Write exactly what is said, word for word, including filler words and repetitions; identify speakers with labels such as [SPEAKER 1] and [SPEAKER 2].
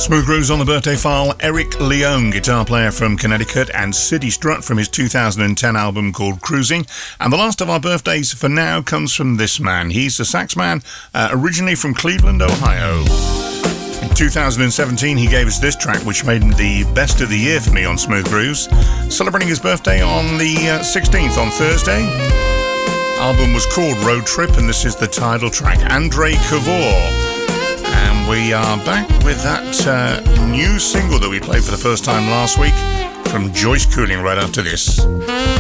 [SPEAKER 1] Smooth Grooves on the birthday file. Eric Leone, guitar player from Connecticut, and City Strut from his two thousand ten album called Cruising. And the last of our birthdays for now comes from this man. He's a sax man, uh, originally from Cleveland, Ohio. In two thousand seventeen, he gave us this track, which made him the best of the year for me on Smooth Grooves, celebrating his birthday on the uh, sixteenth, on Thursday. Album was called Road Trip, and this is the title track, Andrei Kavor. And we are back with that uh, new single that we played for the first time last week from Joyce Cooling right after this.